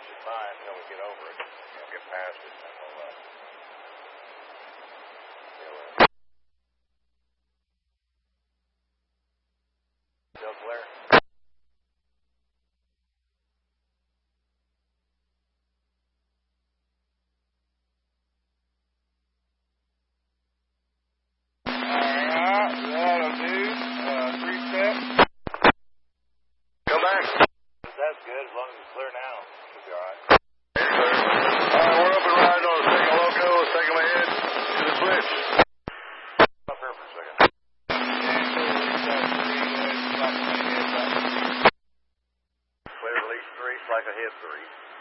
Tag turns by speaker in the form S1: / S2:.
S1: is fine until we get over it. We'll get past it, and then we'll, still clear?
S2: That'll do. 3 steps.
S1: Come back.
S2: That's good, as long as it's clear now. Should be alright.
S1: We're up and riding on the second loco. Let's take them ahead to the switch. Up here for a second. Clear release 3, slack ahead 3.